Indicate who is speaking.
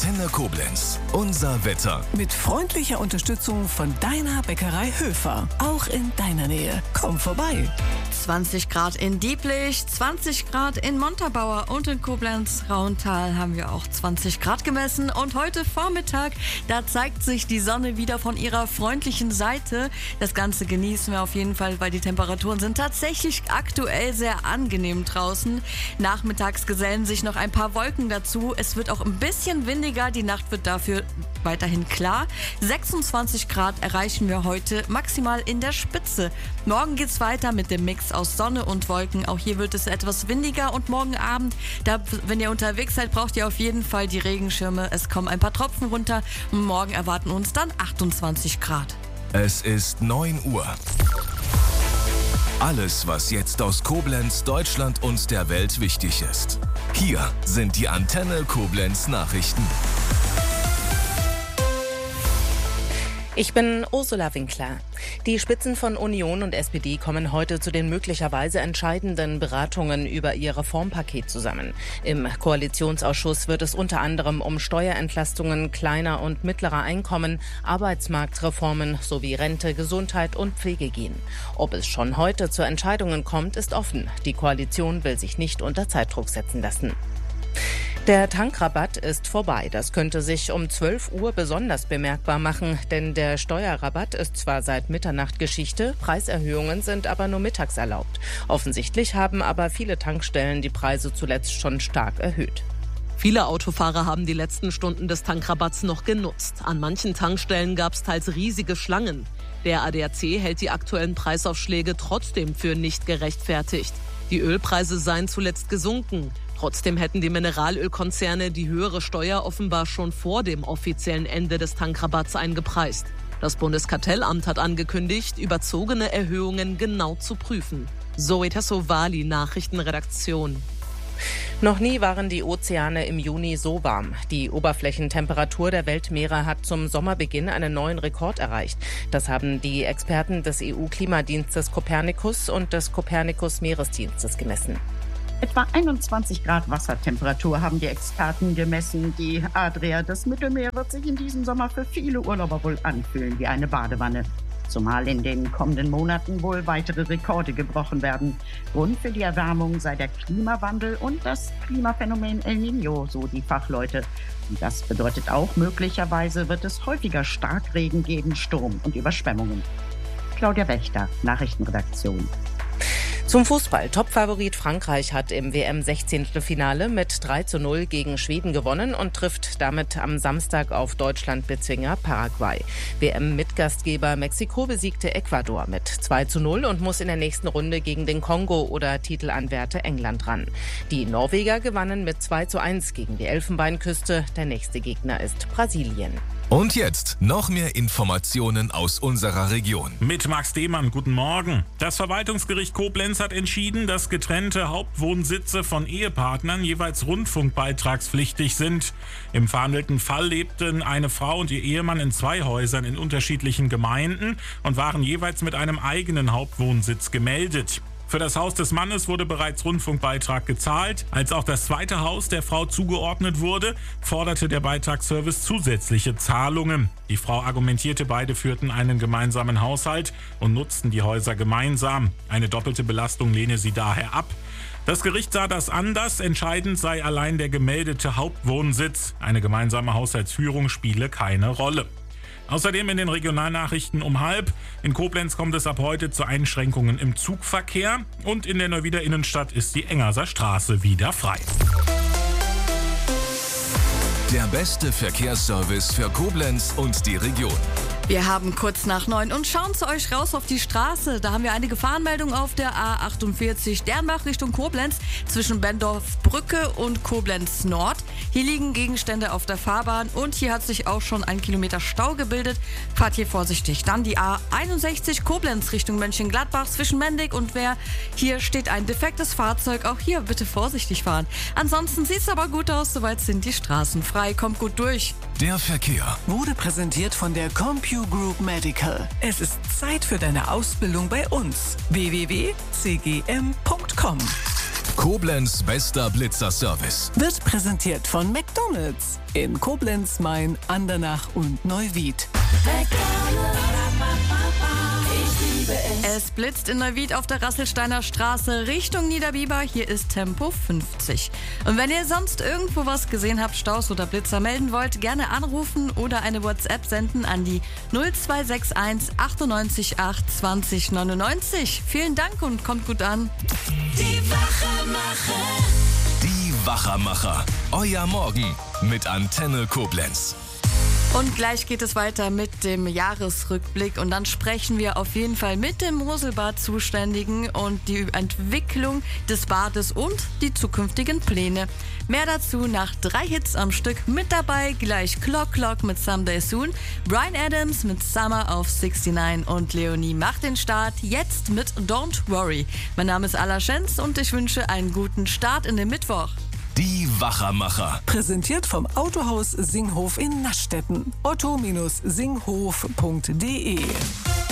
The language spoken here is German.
Speaker 1: Antenne Koblenz. Unser Wetter.
Speaker 2: Mit freundlicher Unterstützung von deiner Bäckerei Höfer. Auch in deiner Nähe. Komm vorbei.
Speaker 3: 20 Grad in Dieblich, 20 Grad in Montabaur und in Koblenz-Rauental haben wir auch 20 Grad gemessen. Und heute Vormittag, da zeigt sich die Sonne wieder von ihrer freundlichen Seite. Das Ganze genießen wir auf jeden Fall, weil die Temperaturen sind tatsächlich aktuell sehr angenehm draußen. Nachmittags gesellen sich noch ein paar Wolken dazu. Es wird auch ein bisschen windiger, die Nacht wird dafür weiterhin klar. 26 Grad erreichen wir heute maximal in der Spitze. Morgen geht's weiter mit dem Mix aus Sonne und Wolken. Auch hier wird es etwas windiger und morgen Abend, wenn ihr unterwegs seid, braucht ihr auf jeden Fall die Regenschirme. Es kommen ein paar Tropfen runter und morgen erwarten uns dann 28 Grad.
Speaker 1: Es ist 9 Uhr. Alles, was jetzt aus Koblenz, Deutschland und der Welt wichtig ist. Hier sind die Antenne Koblenz Nachrichten.
Speaker 4: Ich bin Ursula Winkler. Die Spitzen von Union und SPD kommen heute zu den möglicherweise entscheidenden Beratungen über ihr Reformpaket zusammen. Im Koalitionsausschuss wird es unter anderem um Steuerentlastungen kleiner und mittlerer Einkommen, Arbeitsmarktreformen sowie Rente, Gesundheit und Pflege gehen. Ob es schon heute zu Entscheidungen kommt, ist offen. Die Koalition will sich nicht unter Zeitdruck setzen lassen. Der Tankrabatt ist vorbei. Das könnte sich um 12 Uhr besonders bemerkbar machen, denn der Steuerrabatt ist zwar seit Mitternacht Geschichte, Preiserhöhungen sind aber nur mittags erlaubt. Offensichtlich haben aber viele Tankstellen die Preise zuletzt schon stark erhöht.
Speaker 5: Viele Autofahrer haben die letzten Stunden des Tankrabatts noch genutzt. An manchen Tankstellen gab es teils riesige Schlangen. Der ADAC hält die aktuellen Preisaufschläge trotzdem für nicht gerechtfertigt. Die Ölpreise seien zuletzt gesunken. Trotzdem hätten die Mineralölkonzerne die höhere Steuer offenbar schon vor dem offiziellen Ende des Tankrabatts eingepreist. Das Bundeskartellamt hat angekündigt, überzogene Erhöhungen genau zu prüfen. Zoe Tassovali, Nachrichtenredaktion.
Speaker 4: Noch nie waren die Ozeane im Juni so warm. Die Oberflächentemperatur der Weltmeere hat zum Sommerbeginn einen neuen Rekord erreicht. Das haben die Experten des EU-Klimadienstes Copernicus und des Copernicus-Meeresdienstes gemessen.
Speaker 6: Etwa 21 Grad Wassertemperatur haben die Experten gemessen. Die Adria des Mittelmeer wird sich in diesem Sommer für viele Urlauber wohl anfühlen wie eine Badewanne. Zumal in den kommenden Monaten wohl weitere Rekorde gebrochen werden. Grund für die Erwärmung sei der Klimawandel und das Klimaphänomen El Niño, so die Fachleute. Und das bedeutet auch, möglicherweise wird es häufiger Starkregen geben, Sturm und Überschwemmungen. Claudia Wächter, Nachrichtenredaktion.
Speaker 4: Zum Fußball. Topfavorit Frankreich hat im WM-16. mit 3:0 gegen Schweden gewonnen und trifft damit am Samstag auf Deutschland-Bezwinger Paraguay. WM-Mitgastgeber Mexiko besiegte Ecuador mit 2:0 und muss in der nächsten Runde gegen den Kongo oder Titelanwärter England ran. Die Norweger gewannen mit 2:1 gegen die Elfenbeinküste. Der nächste Gegner ist Brasilien.
Speaker 1: Und jetzt noch mehr Informationen aus unserer Region.
Speaker 7: Mit Max Demann, guten Morgen. Das Verwaltungsgericht Koblenz hat entschieden, dass getrennte Hauptwohnsitze von Ehepartnern jeweils rundfunkbeitragspflichtig sind. Im verhandelten Fall lebten eine Frau und ihr Ehemann in 2 Häusern in unterschiedlichen Gemeinden und waren jeweils mit einem eigenen Hauptwohnsitz gemeldet. Für das Haus des Mannes wurde bereits Rundfunkbeitrag gezahlt. Als auch das zweite Haus der Frau zugeordnet wurde, forderte der Beitragsservice zusätzliche Zahlungen. Die Frau argumentierte, beide führten einen gemeinsamen Haushalt und nutzten die Häuser gemeinsam. Eine doppelte Belastung lehne sie daher ab. Das Gericht sah das anders. Entscheidend sei allein der gemeldete Hauptwohnsitz. Eine gemeinsame Haushaltsführung spiele keine Rolle. Außerdem in den Regionalnachrichten um 12:30. In Koblenz kommt es ab heute zu Einschränkungen im Zugverkehr und in der Neuwieder Innenstadt ist die Engerser Straße wieder frei.
Speaker 1: Der beste Verkehrsservice für Koblenz und die Region.
Speaker 3: Wir haben kurz nach 9 und schauen zu euch raus auf die Straße. Da haben wir eine Gefahrenmeldung auf der A48 Dernbach Richtung Koblenz zwischen Bendorf-Brücke und Koblenz Nord. Hier liegen Gegenstände auf der Fahrbahn und hier hat sich auch schon 1 Kilometer Stau gebildet. Fahrt hier vorsichtig. Dann die A61 Koblenz Richtung Mönchengladbach zwischen Mendig und Wehr. Hier steht ein defektes Fahrzeug. Auch hier bitte vorsichtig fahren. Ansonsten sieht es aber gut aus. Soweit sind die Straßen frei. Kommt gut durch.
Speaker 1: Der Verkehr
Speaker 2: Wurde präsentiert von der CompuGroup Medical. Es ist Zeit für deine Ausbildung bei uns. www.cgm.com
Speaker 1: Koblenz bester Blitzerservice.
Speaker 2: Wird präsentiert von McDonald's in Koblenz, Main, Andernach und Neuwied.
Speaker 3: Es blitzt in Neuwied auf der Rasselsteiner Straße Richtung Niederbiber. Hier ist Tempo 50. Und wenn ihr sonst irgendwo was gesehen habt, Staus oder Blitzer melden wollt, gerne anrufen oder eine WhatsApp senden an die 0261 98 8 20 99. Vielen Dank und kommt gut an.
Speaker 1: Die Wachermacher. Euer Morgen mit Antenne Koblenz.
Speaker 3: Und gleich geht es weiter mit dem Jahresrückblick und dann sprechen wir auf jeden Fall mit dem Moselbad-Zuständigen und die Entwicklung des Bades und die zukünftigen Pläne. Mehr dazu nach 3 Hits am Stück. Mit dabei gleich Clock Clock mit Someday Soon, Bryan Adams mit Summer of 69 und Leonie macht den Start jetzt mit Don't Worry. Mein Name ist Ala Schenz und ich wünsche einen guten Start in den Mittwoch.
Speaker 1: Die Wachermacher.
Speaker 2: Präsentiert vom Autohaus Singhof in Naschstetten. otto-singhof.de